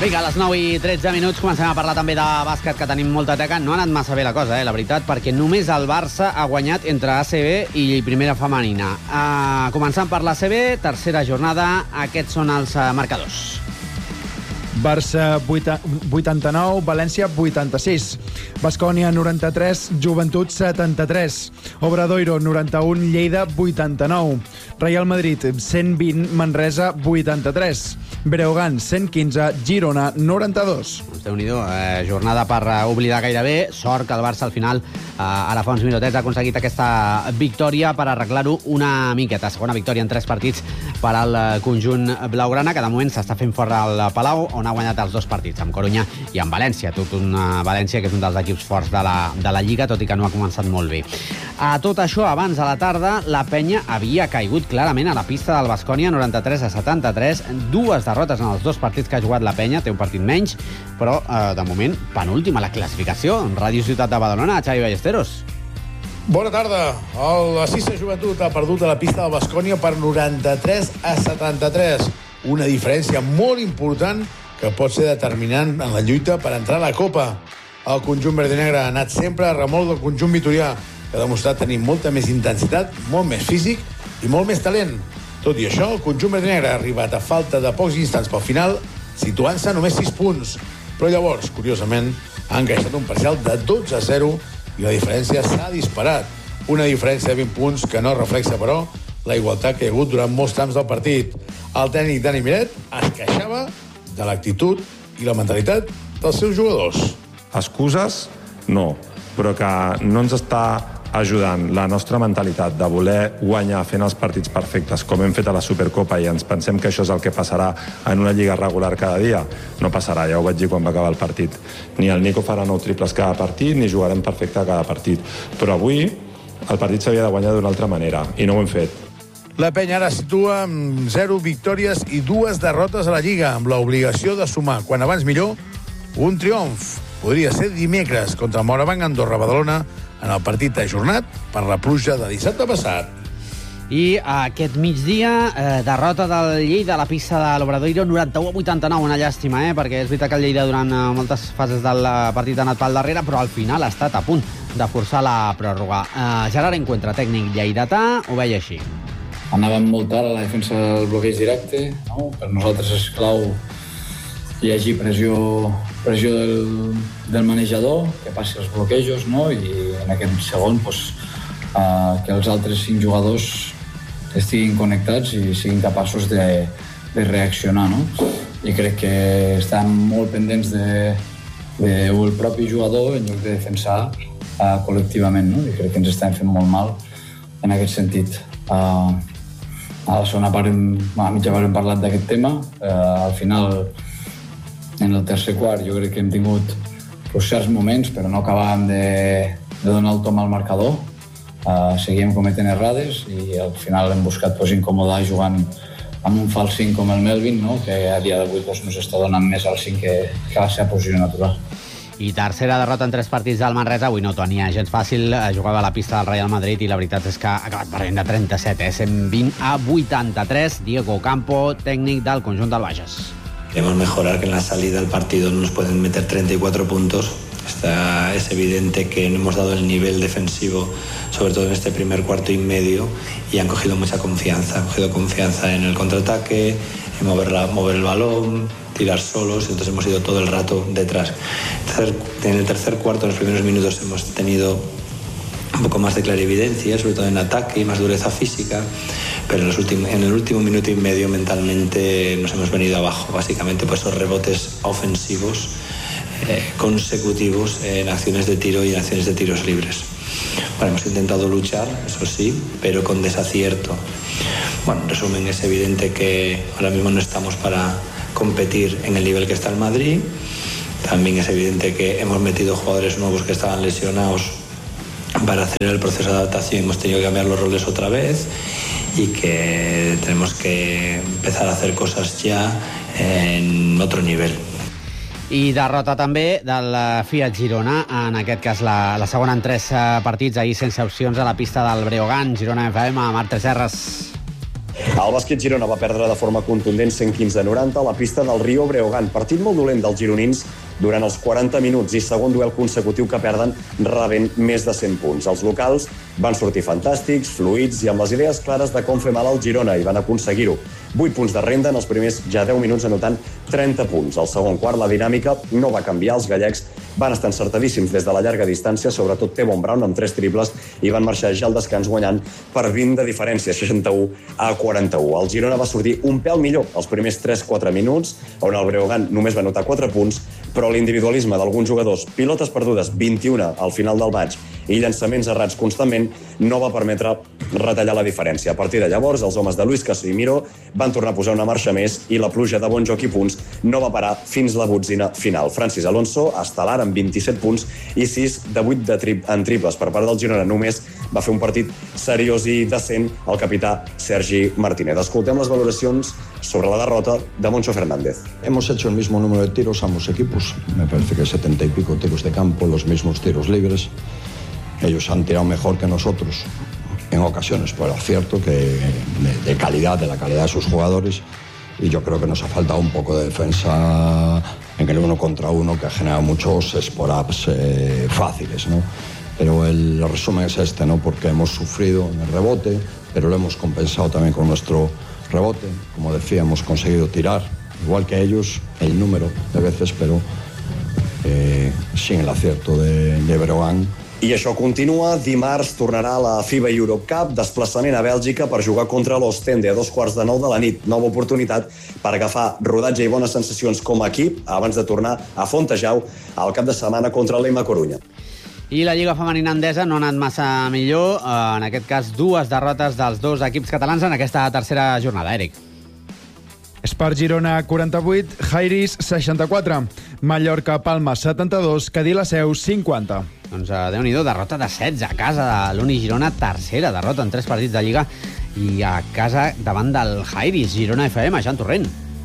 Vinga, a les 9:13 comencem a parlar també de bàsquet, que tenim molta teca. No ha anat massa bé la cosa, la veritat, perquè només el Barça ha guanyat entre ACB i primera femenina. Començant per l'ACB, tercera jornada, aquests són els marcadors. Barça 89, València 86, Baskonia 93, Joventut 73, Obradoiro 91, Lleida 89, Real Madrid 120, Manresa 83, Breogán 115, Girona 92. Déu-n'hi-do, jornada per oblidar gairebé. Sort que el Barça al final, ara fa uns minutets, ha aconseguit aquesta victòria per arreglar-ho una miqueta. Segona victòria en 3 partits per al conjunt blaugrana, que de moment s'està fent fora al Palau, on ha guanyat els 2 partits, amb Corunya i amb València. Tot una València que és un dels equips forts de la Lliga, tot i que no ha començat molt bé. A tot això, abans a la tarda, la penya havia caigut clarament a la pista del Baskonia, 93-73, 2 derrotes en els 2 partits que ha jugat la penya, té un partit menys, però de moment penúltima a la classificació. Ràdio Ciutat de Badalona, Xavi Ballesteros. Bona tarda. La Cissa Joventut ha perdut a la pista del Baskonia per 93-73. Una diferència molt important que pot ser determinant en la lluita per entrar a la Copa. El conjunt verd-i-negre ha anat sempre a remolc del conjunt vitorià, que ha demostrat tenir molta més intensitat, molt més físic i molt més talent. Tot i això, el conjunt verd-i-negre ha arribat a falta de pocs instants pel final, situant-se a només 6 punts. Però llavors, curiosament, ha encaixat un parcial de 12-0 i la diferència s'ha disparat. Una diferència de 20 punts que no reflexa, però, la igualtat que hi ha hagut durant molts trams del partit. El tècnic Dani Miret es queixava de l'actitud i la mentalitat dels seus jugadors. Excuses? No, però que no ens està ajudant la nostra mentalitat de voler guanyar fent els partits perfectes com hem fet a la Supercopa i ens pensem que això és el que passarà en una lliga regular cada dia, no passarà, ja ho vaig dir quan va acabar el partit. Ni el Nico farà 9 triples cada partit, ni jugarem perfecte a cada partit. Però avui el partit s'havia de guanyar d'una altra manera i no ho hem fet. La penya ara situa amb 0 victòries i 2 derrotes a la Lliga, amb l'obligació de sumar, quan abans millor, un triomf. Podria ser dimecres contra el Morabanc Andorra-Badalona en el partit ajornat per la pluja de dissabte passat. I aquest migdia, derrota del Lleida a la pista de l'Obradoiro, 91-89, una llàstima, perquè és veritat que el Lleida durant moltes fases del partit ha anat pel darrere, però al final ha estat a punt de forçar la pròrroga. Gerard Encuentra, tècnic lleidatà, ho veia així. Anàvem molt tard a la defensa del bloqueig directe, no? Per nosaltres és clau llegir pressió del manejador, que passi els bloquejos, no? I en aquest segon que els altres 5 jugadors estiguin connectats i siguin capaços de reaccionar, no? I crec que estan molt pendents del propi jugador en lloc de defensar col·lectivament, no? I crec que ens estan fent molt mal en aquest sentit. A la segona part, a mitja part hem parlat d'aquest tema. Al final, en el tercer quart, jo crec que hem tingut certs moments, però no acabàvem de donar el tom al marcador. Seguíem cometent errades i al final hem buscat incomodar jugant amb un fals 5 com el Melvin, no? Que a dia d'avui no s'està donant més al 5 que la seva posició natural. I tercera derrota en 3 partits del Manresa. Avui no tenia gens fàcil, jugava a la pista del Real Madrid i la veritat és que ha acabat perdent de 37, 120-83. Diego Campo, tècnic del conjunt del Bages. Debemos mejorar, que en la salida del partido no nos pueden meter 34 puntos. Es evidente que no hemos dado el nivel defensivo, sobre todo en este primer cuarto y medio, y han cogido mucha confianza. Han cogido confianza en el contraataque, en mover el balón, tirar solos, y entonces hemos ido todo el rato detrás. En el tercer cuarto, en los primeros minutos, hemos tenido un poco más de clarividencia, sobre todo en ataque y más dureza física, pero en el último minuto y medio mentalmente nos hemos venido abajo, básicamente por esos rebotes ofensivos consecutivos en acciones de tiro y en acciones de tiros libres. Bueno, hemos intentado luchar, eso sí, pero con desacierto. Bueno, en resumen, es evidente que ahora mismo no estamos para competir en el nivel que está el Madrid. También es evidente que hemos metido jugadores nuevos que estaban lesionados para hacer el proceso de adaptación. Hemos tenido que cambiar los roles otra vez y que tenemos que empezar a hacer cosas ya en otro nivel. I derrota també del Fiat Girona, en aquest cas la segona en 3 partits, ahir sense opcions a la pista del Breogán. Girona FM, Marc Tresserras. El bàsquet Girona va perdre de forma contundent 115-90 a la pista del Rio Breogán. Partit molt dolent dels gironins durant els 40 minuts i segon duel consecutiu que perden rebent més de 100 punts. Els locals van sortir fantàstics, fluïts i amb les idees clares de com fer mal al Girona i van aconseguir-ho. 8 punts de renda en els primers ja 10 minuts anotant 30 punts. Al segon quart la dinàmica no va canviar. Els gallecs van estar encertadíssims des de la llarga distància, sobretot Tevon Brown amb 3 triples i van marxar ja al descans guanyant per 20 de diferència, 61-41. El Girona va sortir un pèl millor els primers 3-4 minuts, on el Breogán només va anotar 4 punts, però l'individualisme d'alguns jugadors, pilotes perdudes, 21 al final del maig, i llançaments errats constantment, no va permetre retallar la diferència. A partir de llavors, els homes de Luis Casimiro van tornar a posar una marxa més i la pluja de bon joc i punts no va parar fins la botzina final. Francis Alonso, estel·lar amb 27 punts i 6 de 8 en triples. Per part del Girona només va fer un partit seriós i decent el capità Sergi Martínez. Escoltem les valoracions sobre la derrota de Moncho Fernández. Hemos hecho el mismo número de tiros ambos equipos. Me parece que 70 y pico tiros de campo, los mismos tiros libres. Ellos han tirado mejor que nosotros en ocasiones, por cierto, que de calidad, de la calidad de sus jugadores. Y yo creo que nos ha faltado un poco de defensa en el 1 contra 1, que ha generado muchos spot-ups fáciles, ¿no? Pero el resumen es este, ¿no? Porque hemos sufrido en el rebote, pero lo hemos compensado también con nuestro rebote. Como decía, hemos conseguido tirar, igual que ellos, el número de veces, pero sin el acierto de Breogán. I això continua. Dimarts tornarà a la FIBA Eurocup, desplaçament a Bèlgica per jugar contra l'Ostende a 9:15 de la nit. Nova oportunitat per agafar rodatge i bones sensacions com a equip abans de tornar a Fontejau al cap de setmana contra l'Ema Corunya. I la Lliga Femenina Endesa no ha anat massa millor. En aquest cas, 2 derrotes dels 2 equips catalans en aquesta tercera jornada. Eric. Espart Girona 48, Jairis 64, Mallorca Palma 72, Cadí la Seu 50. Doncs Déu-n'hi-do, derrota de 16 a casa de l'Uni Girona, tercera derrota en 3 partits de Lliga i a casa davant del Jairis, Girona FM, Jan Torrent.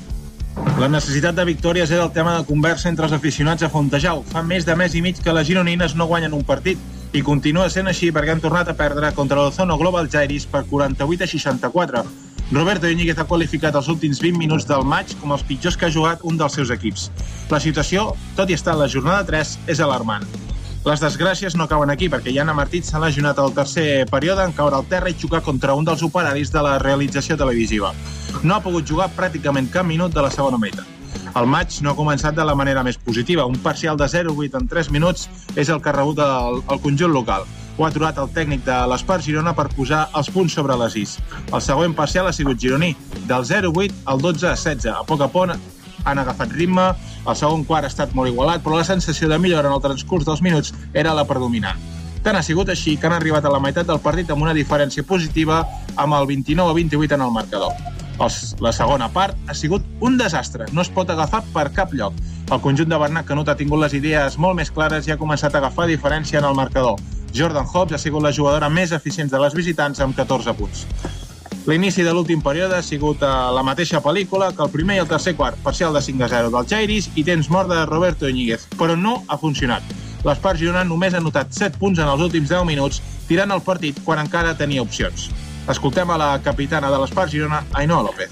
La necessitat de victòries era el tema de conversa entre els aficionats a Fontejau. Fa més de mes i mig que les gironines no guanyen un partit i continua sent així perquè han tornat a perdre contra l'Ozono Global Jairis per 48-64. Roberto Íñiguez ha qualificat els últims 20 minuts del maig com els pitjors que ha jugat un dels seus equips. La situació, tot i estar a la jornada 3, és alarmant. Les desgràcies no acaben aquí, perquè Jana Martí s'ha lesionat al tercer període en caure al terra i xocar contra un dels operaris de la realització televisiva. No ha pogut jugar pràcticament cap minut de la segona meitat. El maig no ha començat de la manera més positiva. Un parcial de 0-8 en 3 minuts és el que ha rebut el conjunt local. Ho ha aturat el tècnic de l'Espart Girona per posar els punts sobre les is. El següent parcial ha sigut gironí, del 0-8 al 12-16. A poc han agafat ritme, el segon quart ha estat molt igualat, però la sensació de millora en el transcurs dels minuts era la predominant. Tant ha sigut així que han arribat a la meitat del partit amb una diferència positiva amb el 29-28 en el marcador. La segona part ha sigut un desastre, no es pot agafar per cap lloc. El conjunt de Bernat Canut ha tingut les idees molt més clares i ha començat a agafar diferència en el marcador. Jordan Hobbs ha sigut la jugadora més eficient de les visitants amb 14 punts. L'inici de l'últim període ha sigut la mateixa pel·lícula que el primer i el tercer quart, parcial de 5-0 del Jairis i temps mort de Roberto Íñiguez, però no ha funcionat. L'Espart Girona només ha anotat 7 punts en els últims 10 minuts, tirant el partit quan encara tenia opcions. Escoltem a la capitana de l'Espart Girona, Ainhoa López.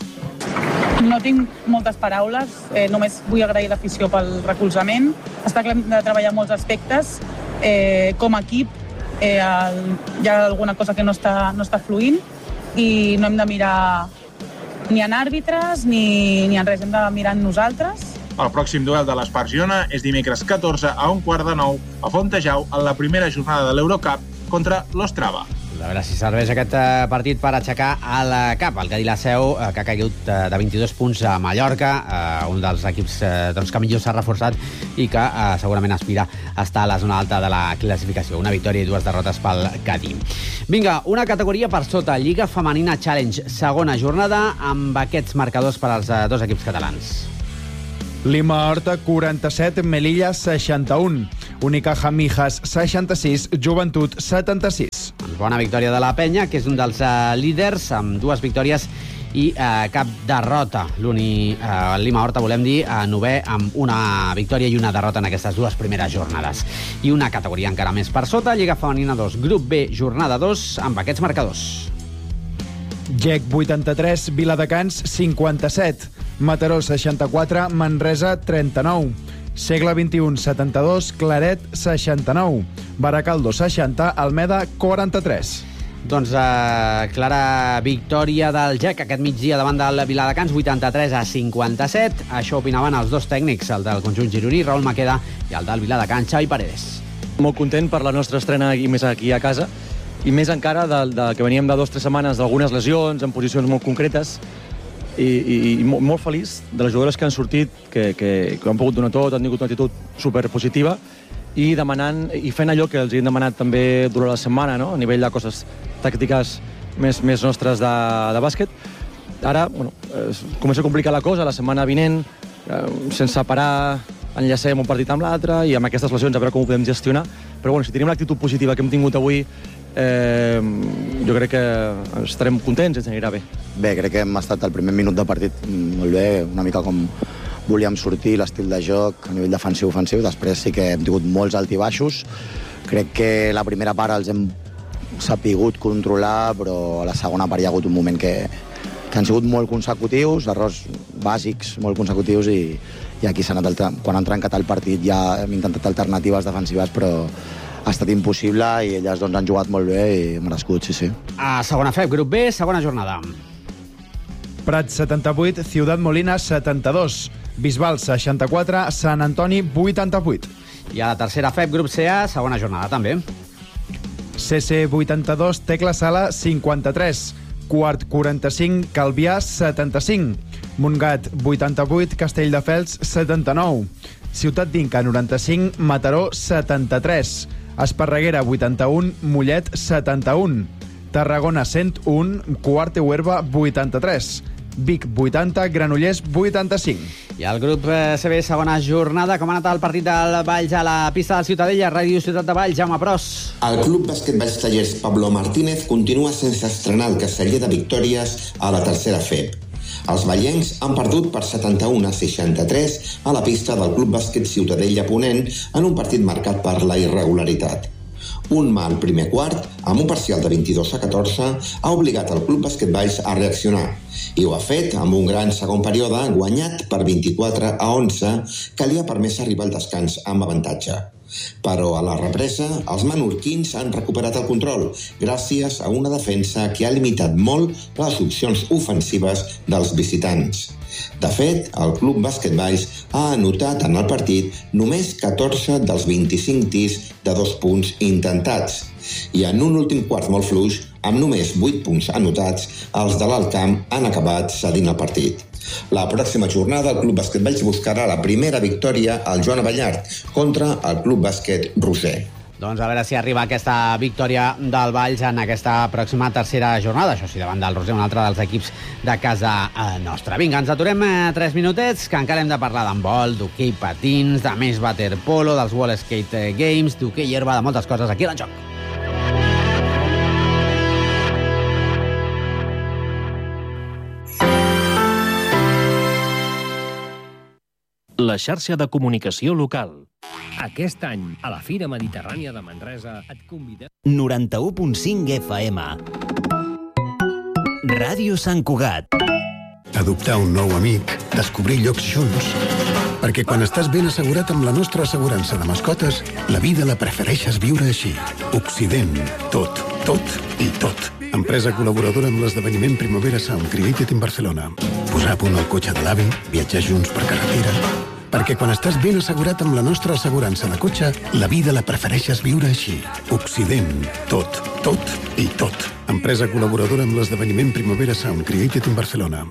No tinc moltes paraules, només vull agrair l'afició pel recolzament. Està clar de treballar molts aspectes. Com a equip hi ha alguna cosa que no està fluint i no hem de mirar ni en àrbitres ni en res, hem de mirar en nosaltres. El pròxim duel de l'Espart Girona és dimecres 14 a 9:15 a Fontejau en la primera jornada de l'Eurocup contra l'Ostrava. A veure si serveix aquest partit per aixecar el cap. El Cadí la Seu, que ha caigut de 22 punts a Mallorca, un dels equips que millor s'ha reforçat i que segurament aspira a estar a la zona alta de la classificació. Una victòria i 2 derrotes pel Cadí. Vinga, una categoria per sota. Lliga Femenina Challenge, segona jornada, amb aquests marcadors per als 2 equips catalans. Lima Horta 47, Melilla 61, Unicaja Mijas 66, Joventut 76. Bona victòria de la Penya, que és un dels líders, amb 2 victòries i cap derrota. Lima Horta, volem dir, 9è, amb una victòria i una derrota en aquestes 2 primeres jornades. I una categoria encara més per sota, Lliga Femenina 2, Grup B, jornada 2, amb aquests marcadors. GEC 83, Viladecans 57, Mataró 64, Manresa 39, Segle XXI 72, Claret 69, Baracaldo 60, Almeda 43. Doncs clara victòria del GEC aquest migdia davant del Viladecans, 83-57. Això opinaven els dos tècnics, el del conjunt gironí, Raül Maqueda, i el del Viladecans, Xavi Paredes. Molt content per la nostra estrena i més aquí a casa, i més encara que veníem de 2 o 3 setmanes d'algunes lesions en posicions molt concretes, i molt feliç de les jugadores que han sortit, que han pogut donar tot, han tingut una actitud superpositiva, i demanant i fent allò que els hem demanat també durant la setmana, no? A nivell de coses tàctiques més nostres de bàsquet. Ara, comença a complicar la cosa, la setmana vinent, sense parar, enllacem un partit amb l'altre, i amb aquestes lesions a veure com ho podem gestionar. Però si tenim l'actitud positiva que hem tingut avui, jo crec que estarem contents i ens anirà bé. Bé, crec que hem estat al primer minut de partit molt bé, una mica com volíem sortir, l'estil de joc a nivell defensiu-ofensiu. Després sí que hem tingut molts altibaixos. Crec que la primera part els hem sapigut controlar, però a la segona part hi ha hagut un moment que han sigut molt consecutius, errors bàsics molt consecutius, i aquí s'ha anat quan han trencat el partit ja hem intentat alternatives defensives, però ha estat impossible, i elles han jugat molt bé i merescut, sí. A segona FEB, grup B, segona jornada. Prat 78, Ciutat Molina 72, Bisbal 64, Sant Antoni 88. I a la tercera FEB, grup CA, segona jornada també. CC 82, Tecla Sala 53, Quart 45, Calvià 75, Montgat 88, Castelldefels 79, Ciutat d'Inca 95, Mataró 73, Esparreguera 81, Mollet 71, Tarragona 101, Quart i Huerva 83, Vic 80, Granollers 85. I el grup CB, segona jornada. Com ha anat el partit del Valls a la pista de Ciutadella? Ràdio Ciutat de Valls, Jaume Pros. El Club Bàsquet Valls Tallers Pablo Martínez continua sense estrenar el caseller de victòries a la tercera FEB. Els vallencs han perdut per 71-63 a la pista del Club Bàsquet Ciutadella Ponent en un partit marcat per la irregularitat. Un mal primer quart, amb un parcial de 22-14, ha obligat el Club Bàsquet Valls a reaccionar, i ho ha fet amb un gran segon període guanyat per 24-11, que li ha permès arribar al descans amb avantatge. Però a la represa, els menorquins han recuperat el control gràcies a una defensa que ha limitat molt les opcions ofensives dels visitants. De fet, el Club Bàsquet Valls ha anotat en el partit només 14 dels 25 tirs de 2 punts intentats, i en un últim quart molt fluix, amb només 8 punts anotats, els de l'Alt Camp han acabat cedint el partit. La pròxima jornada el Club Bàsquet Valls buscarà la primera victòria al Joan Abellart contra el Club Bàsquet Roser. Doncs a veure si arriba aquesta victòria del Valls en aquesta pròxima tercera jornada. Això sí, davant del Roser, un altre dels equips de casa nostra. Vinga, ens aturem 3 minutets, que encara hem de parlar d'handbol, d'hoquei patins, de més waterpolo, dels World Skate Games, d'hoquei herba, de moltes coses aquí a l'Enjoc. La xarxa de comunicació local. Aquest any, a la Fira Mediterrània de Manresa, et convidem... 91.5 FM. Ràdio Sant Cugat. Adoptar un nou amic, descobrir llocs junts. Perquè quan estàs ben assegurat amb la nostra assegurança de mascotes, la vida la prefereixes viure així. Occident. Tot, tot i tot. Empresa col·laboradora amb l'esdeveniment Primavera Sound Created in Barcelona. Posar a punt el cotxe de l'avi, viatjar junts per carretera... Perquè quan estàs ben assegurat amb la nostra assegurança de cotxe, la vida la prefereixes viure així. Occident. Tot, tot i tot. Empresa col·laboradora amb l'esdeveniment Primavera Sound Created in Barcelona.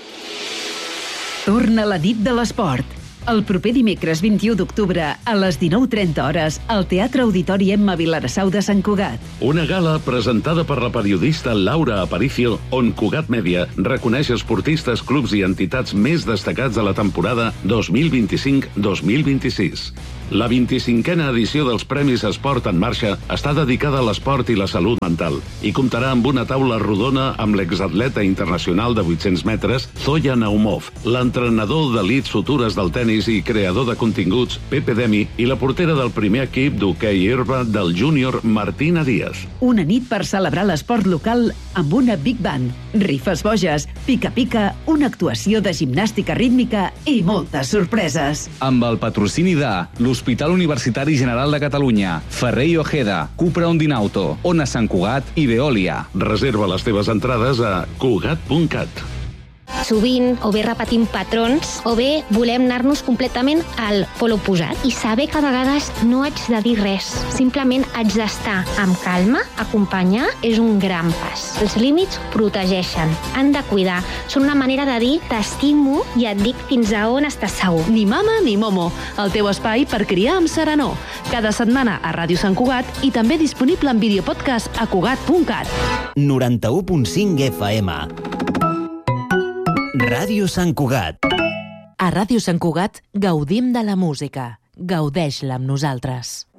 Torna la nit de l'esport. El proper dimecres 21 d'octubre, a les 19:30 hores, al Teatre Auditori Emma Vilarassau de Sant Cugat. Una gala presentada per la periodista Laura Aparicio, on Cugat Mèdia reconeix esportistes, clubs i entitats més destacats de la temporada 2025-2026. La 25a edició dels Premis Esport en Marxa està dedicada a l'esport i la salut mental i comptarà amb una taula rodona amb l'exatleta internacional de 800 metres, Zoya Naumov, l'entrenador d'elits futures del tennis i creador de continguts, Pepe Demi, i la portera del primer equip d'hoquei herba del júnior, Martina Díaz. Una nit per celebrar l'esport local amb una big band, rifes boges, pica-pica, una actuació de gimnàstica rítmica i moltes sorpreses. Amb el patrocini de l'Hospital Universitari General de Catalunya, Ferrer i Ojeda, Cupra Ondinauto, Ona Sant Cugat i Veolia. Reserva les teves entrades a cugat.cat. Sovint o bé repetim patrons o bé volem anar-nos completament al pol oposat i saber que a vegades no haig de dir res, simplement haig d'estar amb calma, acompanyar és un gran pas. Els límits protegeixen, han de cuidar, són una manera de dir t'estimo i et dic fins a on estàs segur. Ni mama ni momo, el teu espai per criar amb serenor. Cada setmana a Ràdio Sant Cugat i també disponible en videopodcast a cugat.cat. 91.5 FM. Ràdio Sant Cugat. A Ràdio Sant Cugat gaudim de la música. Gaudeix-la amb nosaltres.